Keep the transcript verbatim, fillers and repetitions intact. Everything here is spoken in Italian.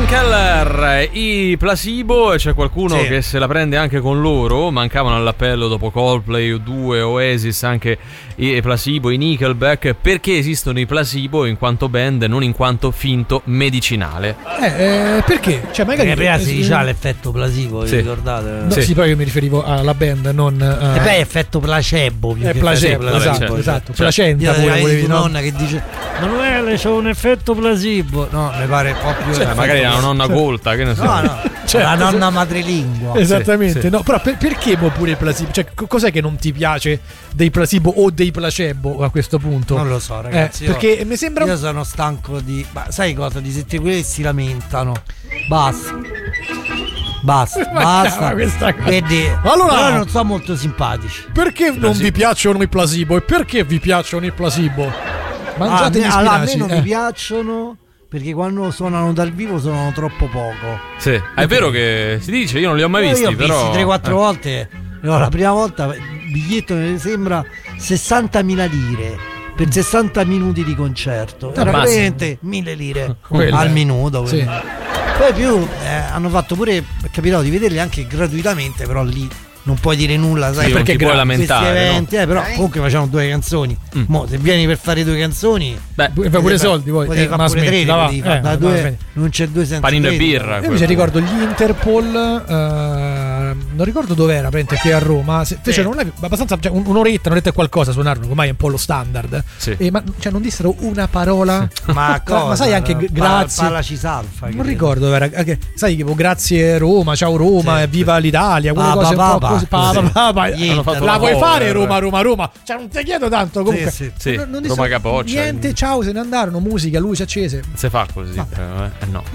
Keller, i Placebo, e c'è qualcuno sì. che se la prende anche con loro. Mancavano all'appello dopo Coldplay, U due, Oasis, anche i Placebo, i Nickelback. Perché esistono i Placebo in quanto band, non in quanto finto medicinale? Eh, eh perché? Cioè magari perché prima si eh, diceva l'effetto placebo, vi sì. ricordate? No, sì. sì, però io mi riferivo alla band, non uh, e poi è effetto placebo più è che placebo, placebo, esatto, certo. esatto. Cioè, placenta io pure volevi, tua no? nonna che dice Manuele c'è un effetto placebo, no, mi pare un po' più Cioè, magari era una nonna colta, che ne so. no no Cioè, la nonna madrelingua, esattamente, sì, sì. no, però per, perché pure il placebo? Cioè, co- cos'è che non ti piace dei placebo o dei placebo a questo punto? non lo so ragazzi, eh, perché mi sembra io sono stanco di ma sai cosa, di sentire quelli che si lamentano, basta basta basta questa cosa. vedi, Allora- però non sono molto simpatici. perché non vi piacciono i placebo e perché vi piacciono i placebo? Mangiate Ah, gli a me- allora, a me spinaci, non eh. mi piacciono perché quando suonano dal vivo suonano troppo poco. Sì, è vero che si dice, io non li ho mai Eh, visti, io ho però visti tre quattro eh. volte. No, la prima volta il biglietto mi sembra sessantamila lire per sessanta minuti di concerto. Era Ammazza. praticamente mille lire Quelle. al minuto. Sì. Poi più eh, hanno fatto pure, è capitato di vederli anche gratuitamente, però lì non puoi dire nulla, sai, Sì, non perché ti puoi gra- lamentare, questi no? eventi, eh, però comunque facevano due canzoni. Mm. Mo, se vieni per fare due canzoni, Beh, Fai pure soldi poi, potevi eh, fare ma pure tre, smettila, va. potevi fare Eh, da ma due, smetti. non c'è due senza panino e tre, birra. Io invece ricordo gli Interpol, eh, non ricordo dove era, praticamente qui a Roma. Se, fecero un live abbastanza, cioè, un- un'oretta, un'oretta e qualcosa suonarono, ormai è un po' lo standard. Sì. E, ma cioè, non dissero una parola. Ma, cosa? Ma sai anche g- Pa- grazie. Palaci Salfa, Non credo. ricordo dove era, anche, sai, tipo grazie Roma, ciao Roma, Sì. e viva l'Italia, quelle Pa, cose pa, un po' pa, così. pa, Pa, così. pa, pa, pa. Niente, Hanno fatto La la vuoi cover. fare Roma, Roma, Roma? Cioè, non ti chiedo tanto comunque. Sì, sì. Sì, Non- non Roma dissero Capoccia. niente, ciao, se ne andarono, musica, luci accese. Se fa così, No. eh, eh, no.